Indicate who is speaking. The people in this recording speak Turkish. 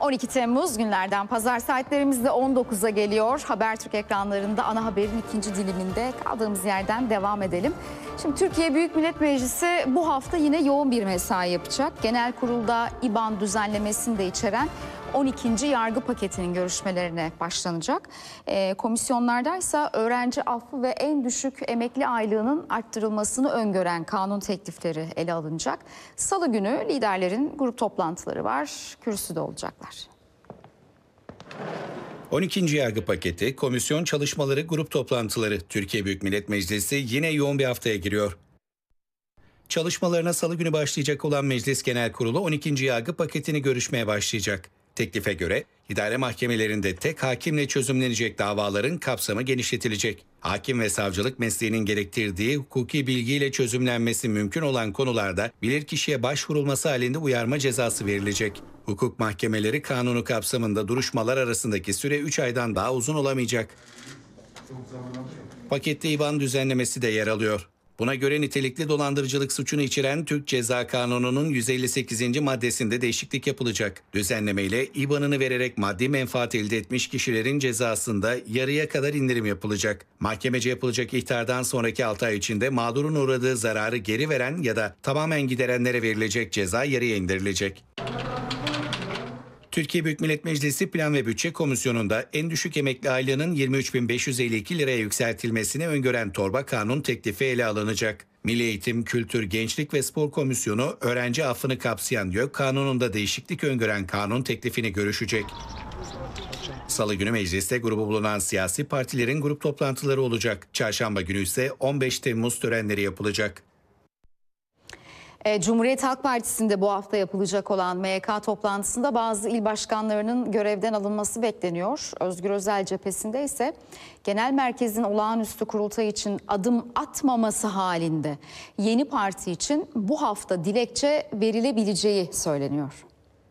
Speaker 1: 12 Temmuz günlerden pazar saatlerimizde 19'a geliyor. Habertürk ekranlarında ana haberin ikinci diliminde kaldığımız yerden devam edelim. Şimdi Türkiye Büyük Millet Meclisi bu hafta yine yoğun bir mesai yapacak. Genel kurulda İBAN düzenlemesini de içeren 12. yargı paketinin görüşmelerine başlanacak. Komisyonlardaysa öğrenci affı ve en düşük emekli aylığının arttırılmasını öngören kanun teklifleri ele alınacak. Salı günü liderlerin grup toplantıları var. Kürsüde olacaklar.
Speaker 2: 12. yargı paketi, komisyon çalışmaları, grup toplantıları. Türkiye Büyük Millet Meclisi yine yoğun bir haftaya giriyor. Çalışmalarına salı günü başlayacak olan Meclis Genel Kurulu 12. yargı paketini görüşmeye başlayacak. Teklife göre idare mahkemelerinde tek hakimle çözümlenecek davaların kapsamı genişletilecek. Hakim ve savcılık mesleğinin gerektirdiği hukuki bilgiyle çözümlenmesi mümkün olan konularda bilirkişiye başvurulması halinde uyarma cezası verilecek. Hukuk mahkemeleri kanunu kapsamında duruşmalar arasındaki süre 3 aydan daha uzun olamayacak. Pakette İBAN düzenlemesi de yer alıyor. Buna göre nitelikli dolandırıcılık suçunu içeren Türk Ceza Kanunu'nun 158. maddesinde değişiklik yapılacak. Düzenlemeyle İBAN'ını vererek maddi menfaat elde etmiş kişilerin cezasında yarıya kadar indirim yapılacak. Mahkemece yapılacak ihtardan sonraki 6 ay içinde mağdurun uğradığı zararı geri veren ya da tamamen giderenlere verilecek ceza yarıya indirilecek. Türkiye Büyük Millet Meclisi Plan ve Bütçe Komisyonu'nda en düşük emekli aylığının 23.552 liraya yükseltilmesini öngören torba kanun teklifi ele alınacak. Milli Eğitim, Kültür, Gençlik ve Spor Komisyonu öğrenci affını kapsayan YÖK kanununda değişiklik öngören kanun teklifini görüşecek. Salı günü mecliste grubu bulunan siyasi partilerin grup toplantıları olacak. Çarşamba günü ise 15 Temmuz törenleri yapılacak.
Speaker 1: Cumhuriyet Halk Partisi'nde bu hafta yapılacak olan MYK toplantısında bazı il başkanlarının görevden alınması bekleniyor. Özgür Özel cephesinde ise genel merkezin olağanüstü kurultay için adım atmaması halinde yeni parti için bu hafta dilekçe verilebileceği söyleniyor.